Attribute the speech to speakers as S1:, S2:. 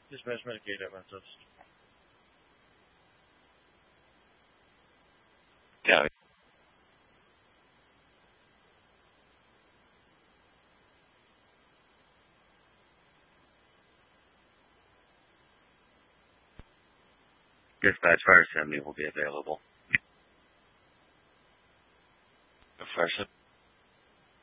S1: Dispatch Medicaid advances.
S2: Yeah. Dispatch Fire 70 will be available. Fire 70.